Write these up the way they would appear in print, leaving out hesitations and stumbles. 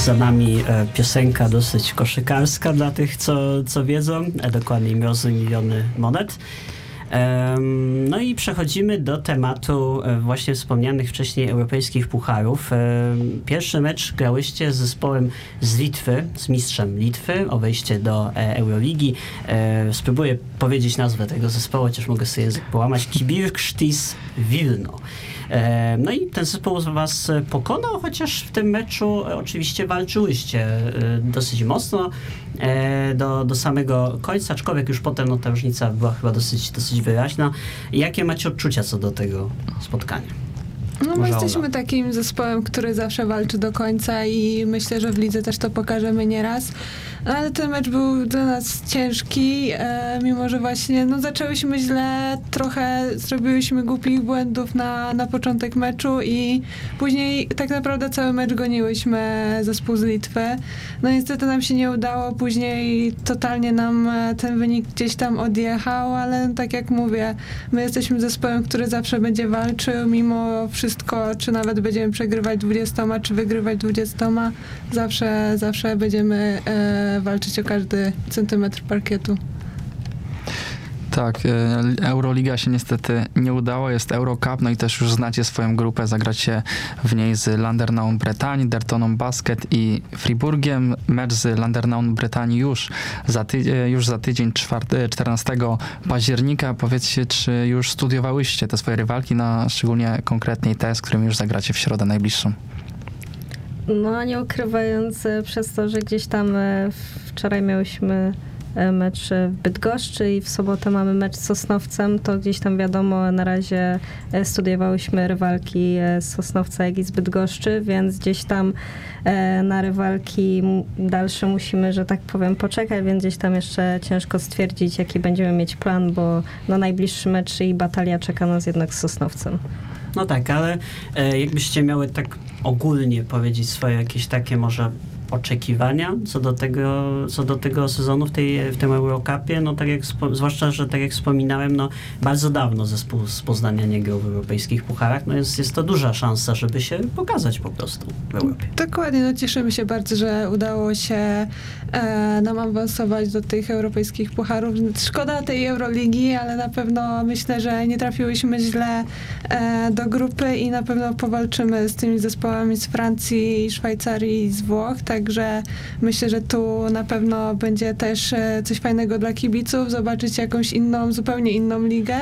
Za nami piosenka dosyć koszykarska dla tych, co wiedzą, dokładniej Mrozy miliony monet. No i przechodzimy do tematu właśnie wspomnianych wcześniej europejskich pucharów. Pierwszy mecz grałyście z zespołem z Litwy, z mistrzem Litwy o wejście do Euroligi. Spróbuję powiedzieć nazwę tego zespołu, chociaż mogę sobie język połamać. Kibirkštis Wilno. No i ten zespół was pokonał, chociaż w tym meczu oczywiście walczyłyście dosyć mocno do samego końca, aczkolwiek już potem ta różnica była chyba dosyć wyraźna. Jakie macie odczucia co do tego spotkania? No my jesteśmy takim zespołem, który zawsze walczy do końca i myślę, że w lidze też to pokażemy nieraz. Ale ten mecz był dla nas ciężki, mimo że właśnie zaczęłyśmy źle, trochę zrobiłyśmy głupich błędów na początek meczu i później tak naprawdę cały mecz goniłyśmy zespół z Litwy. No niestety nam się nie udało, później totalnie nam ten wynik gdzieś tam odjechał, ale tak jak mówię, my jesteśmy zespołem, który zawsze będzie walczył, mimo wszystko, czy nawet będziemy przegrywać 20, czy wygrywać 20, zawsze będziemy walczyć o każdy centymetr parkietu. Tak, Euroliga się niestety nie udała, jest Eurocup, no i też już znacie swoją grupę, zagracie w niej z Landerneau Bretagne, Dertoną Basket i Friburgiem. Mecz z Landerneau Bretagne już za tydzień, 14 października. Powiedzcie, czy już studiowałyście te swoje rywalki, szczególnie konkretnie te, z którymi już zagracie w środę najbliższą? No, nie ukrywając, przez to, że gdzieś tam wczoraj miałyśmy mecz w Bydgoszczy i w sobotę mamy mecz z Sosnowcem, to gdzieś tam wiadomo, na razie studiowałyśmy rywalki z Sosnowca, jak i z Bydgoszczy, więc gdzieś tam na rywalki dalsze musimy, że tak powiem, poczekać, więc gdzieś tam jeszcze ciężko stwierdzić, jaki będziemy mieć plan, bo najbliższy mecz i batalia czeka nas jednak z Sosnowcem. No tak, ale jakbyście miały tak ogólnie powiedzieć swoje jakieś takie może oczekiwania co do tego sezonu w tym Eurocupie, zwłaszcza, że tak jak wspominałem, bardzo dawno zespół z Poznania nie grał w europejskich pucharach, jest to duża szansa, żeby się pokazać po prostu w Europie. Dokładnie, cieszymy się bardzo, że udało się nam awansować do tych europejskich pucharów. Szkoda tej Euroligi, ale na pewno myślę, że nie trafiłyśmy źle do grupy i na pewno powalczymy z tymi zespołami z Francji, Szwajcarii i z Włoch, także myślę, że tu na pewno będzie też coś fajnego dla kibiców, zobaczyć jakąś zupełnie inną ligę.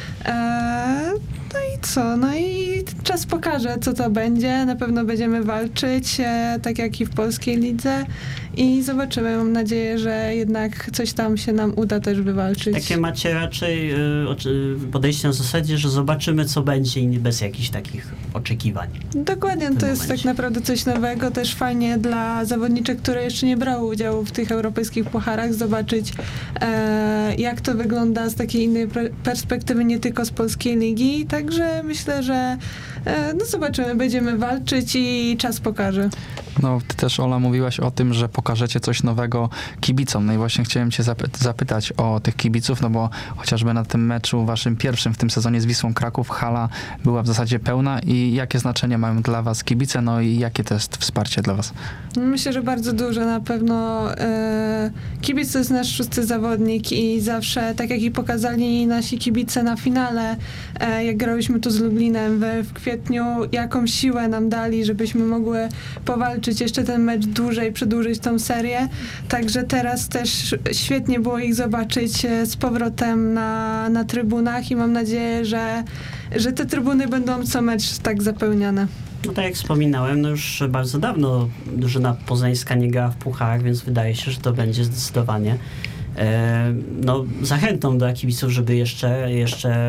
No i co? No i czas pokaże, co to będzie. Na pewno będziemy walczyć, tak jak i w polskiej lidze i zobaczymy. Mam nadzieję, że jednak coś tam się nam uda też wywalczyć. Takie macie raczej podejście na zasadzie, że zobaczymy, co będzie i bez jakichś takich oczekiwań. Dokładnie, to jest tak naprawdę coś nowego, też fajnie dla zawodniczek, które jeszcze nie brały udziału w tych europejskich pucharach, zobaczyć jak to wygląda z takiej innej perspektywy, nie tylko z polskiej ligi, także myślę, że zobaczymy, będziemy walczyć i czas pokaże. No, ty też, Ola, mówiłaś o tym, że pokażecie coś nowego kibicom. No i właśnie chciałem cię zapytać o tych kibiców, bo chociażby na tym meczu waszym pierwszym w tym sezonie z Wisłą Kraków hala była w zasadzie pełna i jakie znaczenie mają dla was kibice, i jakie to jest wsparcie dla was? Myślę, że bardzo duże. Na pewno kibic to jest nasz szósty zawodnik i zawsze, tak jak i pokazali nasi kibice na finale, jak grałyśmy tu z Lublinem w kwietniu, jaką siłę nam dali, żebyśmy mogły powalczyć jeszcze ten mecz dłużej, przedłużyć tą serię. Także teraz też świetnie było ich zobaczyć z powrotem na trybunach i mam nadzieję, że te trybuny będą co mecz tak zapełniane. No tak jak wspominałem, już bardzo dawno drużyna poznańska nie grała w pucharach, więc wydaje się, że to będzie zdecydowanie zachętą dla kibiców, żeby jeszcze